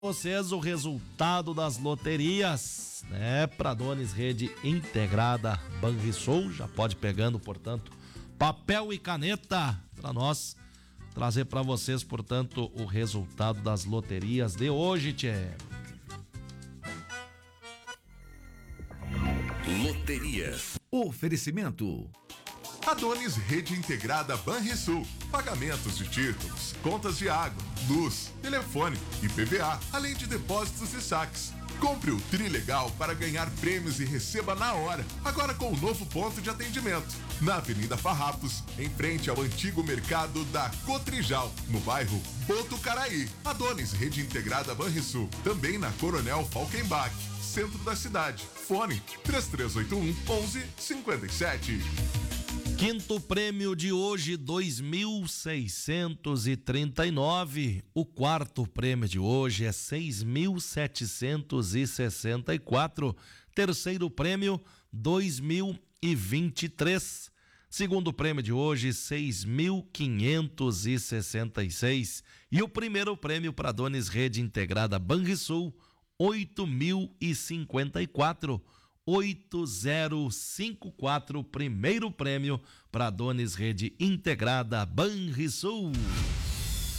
Vocês o resultado das loterias, né? Para Dones Rede Integrada Banrisul, já pode pegando, portanto, papel e caneta para nós trazer para vocês, portanto, o resultado das loterias de hoje, tchê. Loterias. Oferecimento. Dones Rede Integrada Banrisul. Pagamentos de títulos, contas de água, luz, telefone, IPVA, além de depósitos e saques. Compre o Trilegal para ganhar prêmios e receba na hora. Agora com um novo ponto de atendimento. Na Avenida Farrapos, em frente ao antigo mercado da Cotrijal, no bairro Botucaraí. Dones Rede Integrada Banrisul. Também na Coronel Falkenbach, centro da cidade. Fone 3381-1157. Quinto prêmio de hoje, 2.639. O quarto prêmio de hoje é 6.764. Terceiro prêmio, 2.023. Segundo prêmio de hoje, 6.566. E o primeiro prêmio para Dones Rede Integrada Banrisul, 8.054. 8054, primeiro prêmio para Dones Rede Integrada Banrisul.